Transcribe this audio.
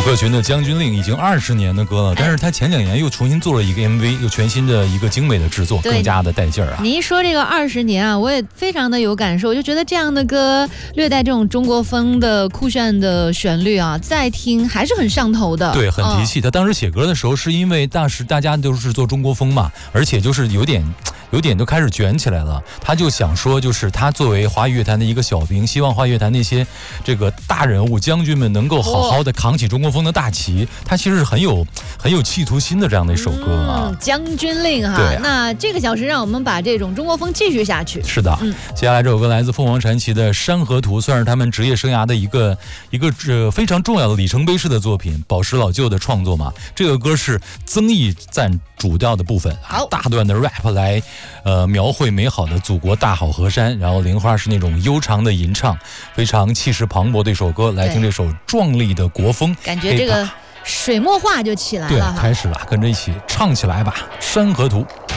克群的《将军令》已经20年的歌了，但是他前2年又重新做了一个 MV， 又全新的一个精美的制作，更加的带劲儿啊！ 你一说这个20年啊，我也非常的有感受，就觉得这样的歌略带这种中国风的酷炫的旋律啊，再听还是很上头的。 对，很提气。他当时写歌的时候，是因为当时大家都是做中国风嘛，而且就是有点都开始卷起来了。他就想说，就是他作为华语乐坛的一个小兵，希望华语乐坛那些这个大人物将军们能够好好的扛起中国风的大旗。他其实是很有企图心的这样的一首歌啊。 将军令哈， 对啊， 那这个小时让我们把这种中国风继续下去。 是的，接下来这首歌来自凤凰传奇的《山河图》，算是他们职业生涯的一个非常重要的里程碑式的作品，宝石老旧的创作嘛。这个歌是曾毅占主调的部分，大段的 rap 来描绘美好的祖国大好河山，然后玲花是那种悠长的吟唱，非常气势磅礴的一首歌。来听这首壮丽的国风， 感觉这个水墨画就起来了， 对，开始了，跟着一起唱起来吧，《山河图》。